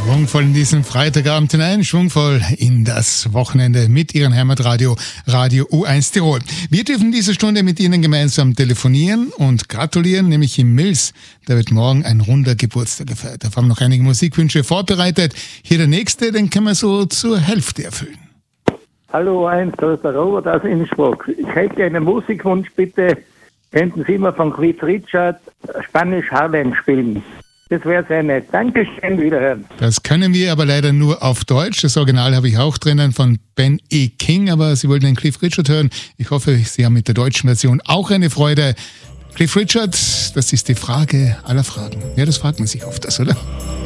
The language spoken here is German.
Schwungvoll in diesen Freitagabend hinein, schwungvoll in das Wochenende mit Ihrem Heimatradio, Radio U1 Tirol. Wir dürfen diese Stunde mit Ihnen gemeinsam telefonieren und gratulieren, nämlich im Mills. Da wird morgen ein runder Geburtstag gefeiert. Da haben noch einige Musikwünsche vorbereitet. Hier der nächste, den können wir so zur Hälfte erfüllen. Hallo U1, da ist der Robert aus Innsbruck. Ich hätte einen Musikwunsch, bitte. Könnten Sie mal von Cliff Richard Spanisch Harlem spielen? Das wäre sehr nett. Dankeschön, wiederhören. Das können wir aber leider nur auf Deutsch. Das Original habe ich auch drinnen von Ben E. King, aber Sie wollten den Cliff Richard hören. Ich hoffe, Sie haben mit der deutschen Version auch eine Freude. Cliff Richard, das ist die Frage aller Fragen. Ja, das fragt man sich oft, oder?